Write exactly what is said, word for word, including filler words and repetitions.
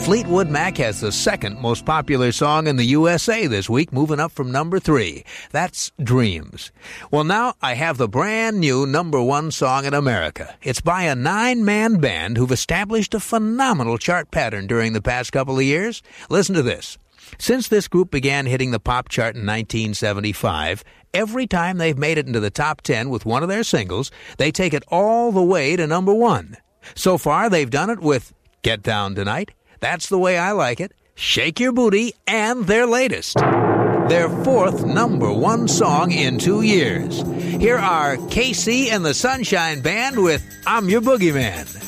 Fleetwood Mac has the second most popular song in the U S A this week, moving up from number three. That's Dreams. Well, now I have the brand new number one song in America. It's by a nine-man band who've established a phenomenal chart pattern during the past couple of years. Listen to this. Since this group began hitting the pop chart in nineteen seventy-five, every time they've made it into the top ten with one of their singles, they take it all the way to number one. So far, they've done it with Get Down Tonight, That's the Way I Like It, Shake Your Booty, and their latest, their fourth number one song in two years. Here are K C and the Sunshine Band with I'm Your Boogeyman.